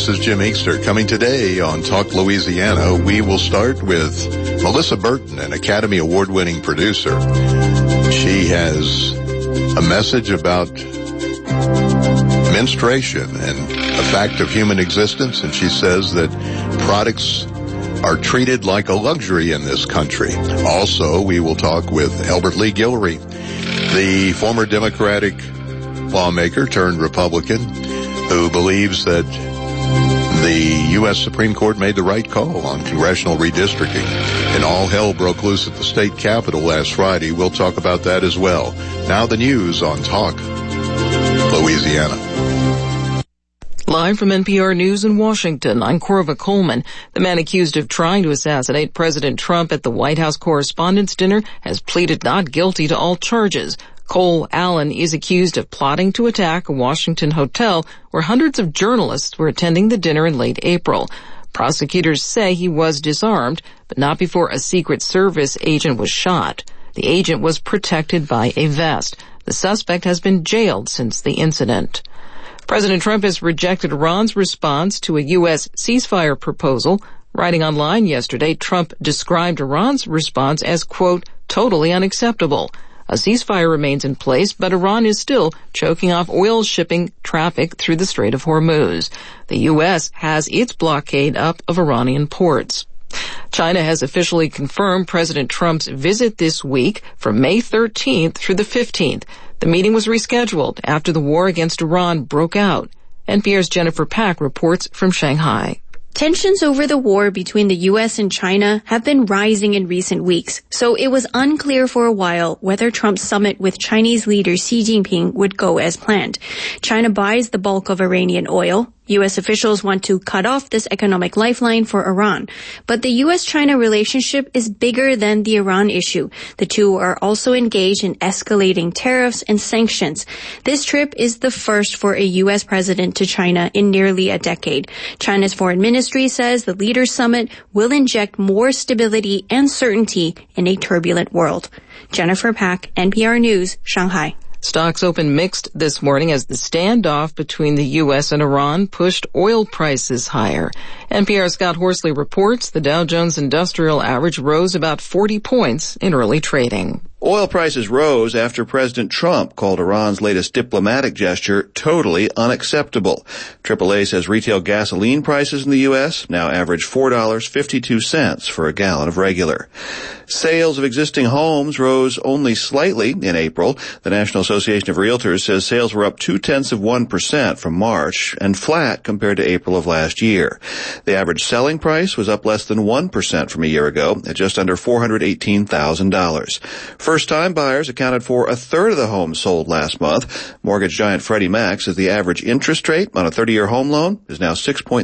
This is Jim Inkster coming today on Talk Louisiana. We will start with Melissa Burton, an Academy Award-winning producer. She has a message about menstruation and a fact of human existence, and she says that products are treated like a luxury in this country. Also, we will talk with Albert Lee Guillory, the former Democratic lawmaker turned Republican who believes that the U.S. Supreme Court made the right call on congressional redistricting, and all hell broke loose at the state capitol last Friday. We'll talk about that as well. Now the news on Talk Louisiana. Live from NPR News in Washington, I'm Corva Coleman. The man accused of trying to assassinate President Trump at the White House Correspondents' Dinner has pleaded not guilty to all charges. Cole Allen is accused of plotting to attack a Washington hotel where hundreds of journalists were attending the dinner in late April. Prosecutors say he was disarmed, but not before a Secret Service agent was shot. The agent was protected by a vest. The suspect has been jailed since the incident. President Trump has rejected Iran's response to a U.S. ceasefire proposal. Writing online yesterday, Trump described Iran's response as, quote, totally unacceptable. A ceasefire remains in place, but Iran is still choking off oil shipping traffic through the Strait of Hormuz. The U.S. has its blockade up of Iranian ports. China has officially confirmed President Trump's visit this week from May 13th through the 15th. The meeting was rescheduled after the war against Iran broke out. NPR's Jennifer Pack reports from Shanghai. Tensions over the war between the U.S. and China have been rising in recent weeks, so it was unclear for a while whether Trump's summit with Chinese leader Xi Jinping would go as planned. China buys the bulk of Iranian oil. U.S. officials want to cut off this economic lifeline for Iran. But the U.S.-China relationship is bigger than the Iran issue. The two are also engaged in escalating tariffs and sanctions. This trip is the first for a U.S. president to China in nearly a decade. China's foreign ministry says the leaders' summit will inject more stability and certainty in a turbulent world. Jennifer Pack, NPR News, Shanghai. Stocks opened mixed this morning as the standoff between the U.S. and Iran pushed oil prices higher. NPR's Scott Horsley reports the Dow Jones Industrial Average rose about 40 points in early trading. Oil prices rose after President Trump called Iran's latest diplomatic gesture totally unacceptable. AAA says retail gasoline prices in the U.S. now average $4.52 for a gallon of regular. Sales of existing homes rose only slightly in April. The National Association of Realtors says sales were up 0.2% from March and flat compared to April of last year. The average selling price was up less than 1% from a year ago at just under $418,000. First-time buyers accounted for a third of the homes sold last month. Mortgage giant Freddie Mac says the average interest rate on a 30-year home loan is now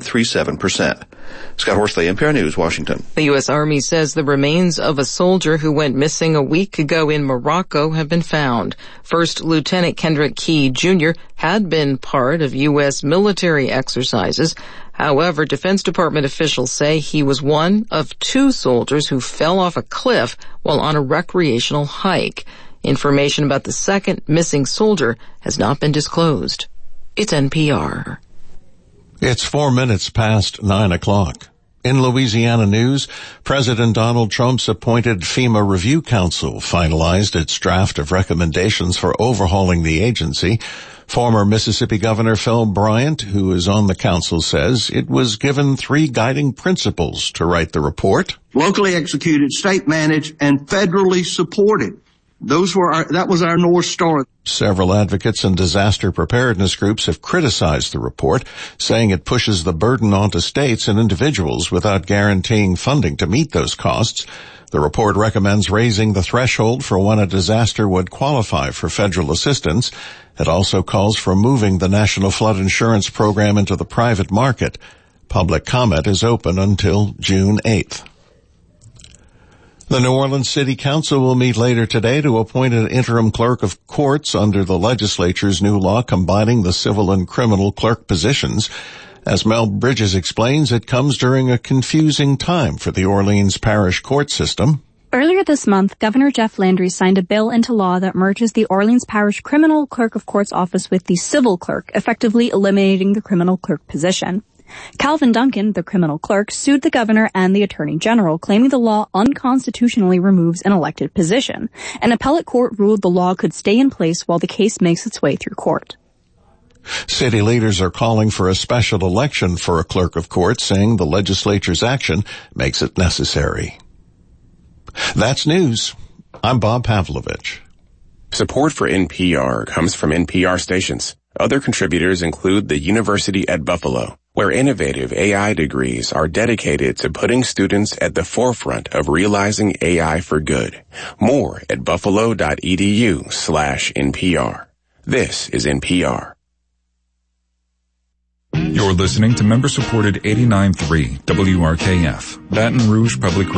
6.37%. Scott Horsley, NPR News, Washington. The U.S. Army says the remains of a soldier who went missing a week ago in Morocco have been found. First Lieutenant Kendrick Key, Jr. had been part of U.S. military exercises. However, Defense Department officials say he was one of two soldiers who fell off a cliff while on a recreational hike. Information about the second missing soldier has not been disclosed. It's NPR. It's 4 minutes past 9 o'clock. In Louisiana news, President Donald Trump's appointed FEMA Review Council finalized its draft of recommendations for overhauling the agency. Former Mississippi Governor Phil Bryant, who is on the council, says it was given 3 guiding principles to write the report. Locally executed, state managed, and federally supported. That was our North Star. Several advocates and disaster preparedness groups have criticized the report, saying it pushes the burden onto states and individuals without guaranteeing funding to meet those costs. The report recommends raising the threshold for when a disaster would qualify for federal assistance. It also calls for moving the National Flood Insurance Program into the private market. Public comment is open until June 8th. The New Orleans City Council will meet later today to appoint an interim clerk of courts under the legislature's new law combining the civil and criminal clerk positions. As Mel Bridges explains, it comes during a confusing time for the Orleans parish court system. Earlier this month, Governor Jeff Landry signed a bill into law that merges the Orleans Parish Criminal Clerk of Courts office with the civil clerk, effectively eliminating the criminal clerk position. Calvin Duncan, the criminal clerk, sued the governor and the attorney general, claiming the law unconstitutionally removes an elected position. An appellate court ruled the law could stay in place while the case makes its way through court. City leaders are calling for a special election for a clerk of court, saying the legislature's action makes it necessary. That's news. I'm Bob Pavlovich. Support for NPR comes from NPR stations. Other contributors include the University at Buffalo, where innovative AI degrees are dedicated to putting students at the forefront of realizing AI for good. More at buffalo.edu/NPR. This is NPR. You're listening to member-supported 89.3 WRKF, Baton Rouge Public Radio.